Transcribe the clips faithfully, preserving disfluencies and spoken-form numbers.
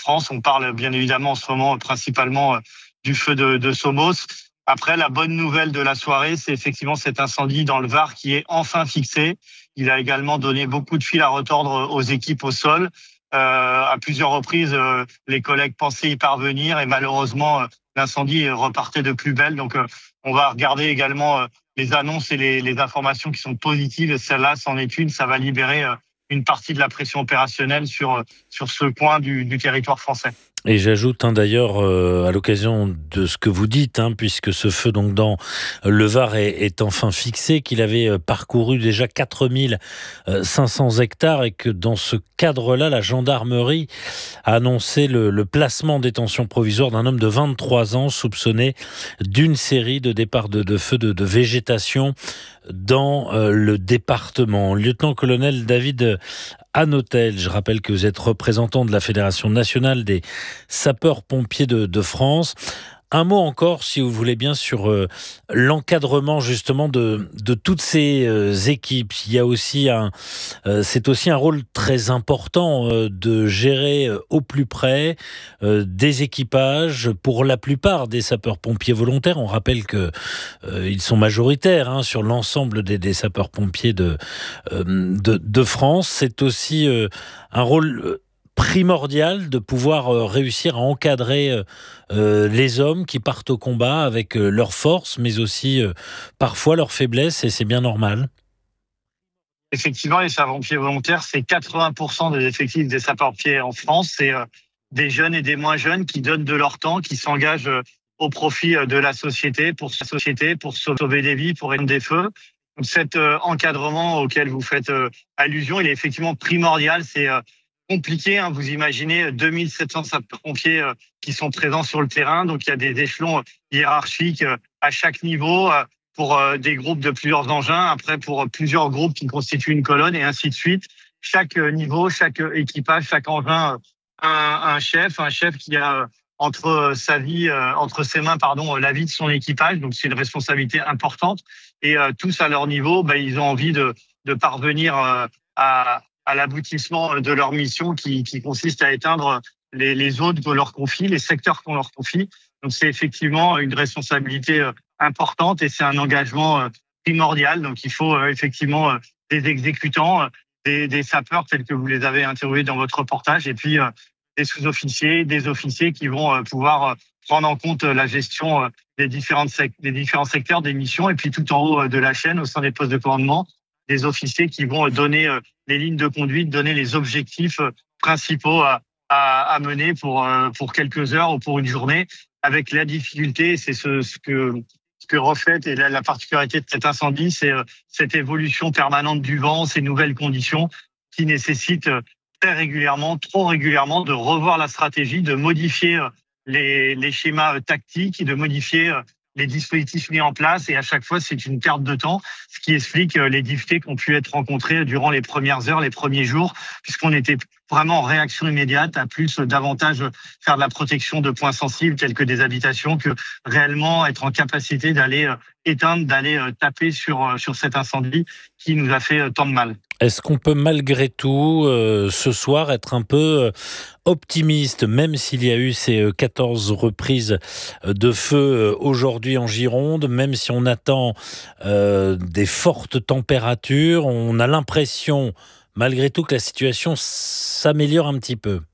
France. On parle bien évidemment en ce moment principalement du feu de, de Somos. Après, la bonne nouvelle de la soirée, c'est effectivement cet incendie dans le Var qui est enfin fixé. Il a également donné beaucoup de fil à retordre aux équipes au sol. Euh, à plusieurs reprises, euh, les collègues pensaient y parvenir et malheureusement, euh, l'incendie repartait de plus belle. Donc, euh, on va regarder également euh, les annonces et les, les informations qui sont positives. Et celle-là, c'en est une. Ça va libérer euh, une partie de la pression opérationnelle sur, sur ce coin du, du territoire français. Et j'ajoute hein, d'ailleurs euh, à l'occasion de ce que vous dites, hein, puisque ce feu donc dans le Var est, est enfin fixé, qu'il avait euh, parcouru déjà quatre mille cinq cents hectares et que dans ce cadre-là, la gendarmerie a annoncé le, le placement en détention provisoire d'un homme de vingt-trois ans soupçonné d'une série de départs de, de feux de, de végétation dans euh, le département. Lieutenant-colonel David Hanotel, je rappelle que vous êtes représentant de la Fédération nationale des sapeurs-pompiers de, de France. Un mot encore, si vous voulez bien, sur euh, l'encadrement justement de, de toutes ces euh, équipes. Il y a aussi un, euh, c'est aussi un rôle très important euh, de gérer euh, au plus près euh, des équipages pour la plupart des sapeurs-pompiers volontaires. On rappelle que euh, ils sont majoritaires hein, sur l'ensemble des, des sapeurs-pompiers de, euh, de, de France. C'est aussi euh, un rôle euh, primordial de pouvoir euh, réussir à encadrer euh, euh, les hommes qui partent au combat avec euh, leurs forces, mais aussi euh, parfois leurs faiblesses, et c'est bien normal. Effectivement, les sapeurs-pompiers volontaires, c'est quatre-vingts pour cent des effectifs des sapeurs-pompiers en France. C'est euh, des jeunes et des moins jeunes qui donnent de leur temps, qui s'engagent euh, au profit euh, de la société, pour sa société, pour sauver des vies, pour éteindre des feux. Donc, cet euh, encadrement auquel vous faites euh, allusion, il est effectivement primordial. C'est euh, compliqué, hein. Vous imaginez deux mille sept cents sapeurs-pompiers euh, qui sont présents sur le terrain. Donc, il y a des échelons hiérarchiques euh, à chaque niveau euh, pour euh, des groupes de plusieurs engins, après pour euh, plusieurs groupes qui constituent une colonne et ainsi de suite. Chaque euh, niveau, chaque euh, équipage, chaque engin, euh, un, un chef, un chef qui a euh, entre euh, sa vie, euh, entre ses mains, pardon, euh, la vie de son équipage. Donc, c'est une responsabilité importante. Et euh, tous à leur niveau, bah, ils ont envie de, de parvenir euh, à à l'aboutissement de leur mission qui, qui consiste à éteindre les, les zones qu'on leur confie, les secteurs qu'on leur confie. Donc, c'est effectivement une responsabilité importante et c'est un engagement primordial. Donc, il faut effectivement des exécutants, des, des sapeurs tels que vous les avez interviewés dans votre reportage et puis des sous-officiers, des officiers qui vont pouvoir prendre en compte la gestion des, différentes sec- des différents secteurs, des missions et puis tout en haut de la chaîne, au sein des postes de commandement, des officiers qui vont donner les lignes de conduite, donner les objectifs principaux à, à, à mener pour, pour quelques heures ou pour une journée. Avec la difficulté, c'est ce, ce que ce que reflète et la, la particularité de cet incendie, c'est cette évolution permanente du vent, ces nouvelles conditions qui nécessitent très régulièrement, trop régulièrement, de revoir la stratégie, de modifier les, les schémas tactiques, de modifier les dispositifs mis en place et à chaque fois, c'est une perte de temps, ce qui explique les difficultés qui ont pu être rencontrées durant les premières heures, les premiers jours, puisqu'on était vraiment en réaction immédiate, à plus davantage faire de la protection de points sensibles tels que des habitations que réellement être en capacité d'aller éteindre, d'aller taper sur, sur cet incendie qui nous a fait tant de mal. Est-ce qu'on peut malgré tout, euh, ce soir, être un peu optimiste, même s'il y a eu ces quatorze reprises de feu aujourd'hui en Gironde, même si on attend euh, des fortes températures, on a l'impression, malgré tout, que la situation s'améliore un petit peu?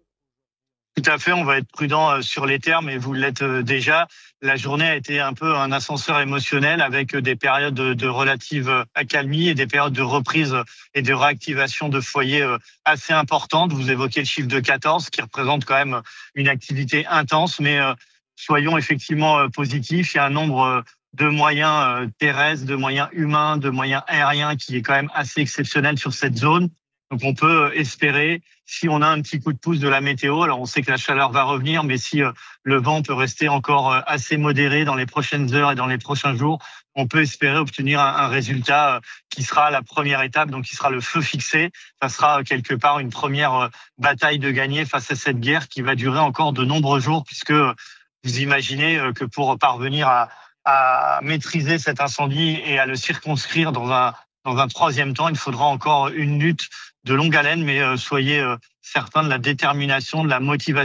Tout à fait, on va être prudent sur les termes et vous l'êtes déjà. La journée a été un peu un ascenseur émotionnel avec des périodes de relative accalmie et des périodes de reprise et de réactivation de foyers assez importantes. Vous évoquez le chiffre de quatorze qui représente quand même une activité intense, mais soyons effectivement positifs. Il y a un nombre de moyens terrestres, de moyens humains, de moyens aériens qui est quand même assez exceptionnel sur cette zone. Donc, on peut espérer, si on a un petit coup de pouce de la météo, alors on sait que la chaleur va revenir, mais si le vent peut rester encore assez modéré dans les prochaines heures et dans les prochains jours, on peut espérer obtenir un, un résultat qui sera la première étape, donc qui sera le feu fixé. Ça sera quelque part une première bataille de gagner face à cette guerre qui va durer encore de nombreux jours, puisque vous imaginez que pour parvenir à, à maîtriser cet incendie et à le circonscrire dans un Dans un troisième temps, il faudra encore une lutte de longue haleine, mais soyez certains de la détermination, de la motivation